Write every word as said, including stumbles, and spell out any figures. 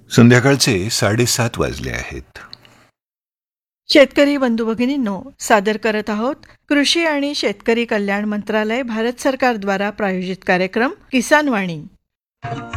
संध्याकाळचे साडेसात वाजले आहेत. शेतकरी बंधू भगिनींनो, सादर करत आहोत कृषी आणि शेतकरी कल्याण मंत्रालय भारत सरकार द्वारा प्रायोजित कार्यक्रम किसान वाणी.